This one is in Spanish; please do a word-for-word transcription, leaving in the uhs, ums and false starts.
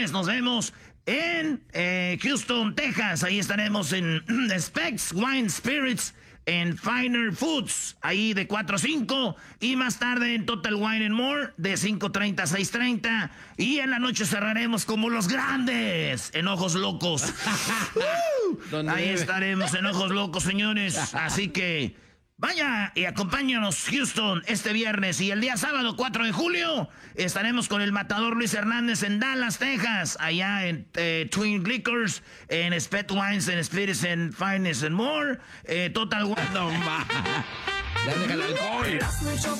viernes nos vemos en eh, Houston, Texas. Ahí estaremos en Specs Wine Spirits, en Finer Foods, ahí de cuatro a cinco. Y más tarde en Total Wine and More, de cinco treinta a seis treinta. Y en la noche cerraremos como los grandes, en Ojos Locos. uh, ahí estaremos en Ojos Locos, señores. Así que vaya y acompáñanos, Houston, este viernes. Y el día sábado, cuatro de julio, estaremos con el matador Luis Hernández en Dallas, Texas. Allá en eh, Twin Liquors, en Spet Wines, en Spirits, en Finest and More. Eh, Total Wine. No, ma. Ya deja el alcohol.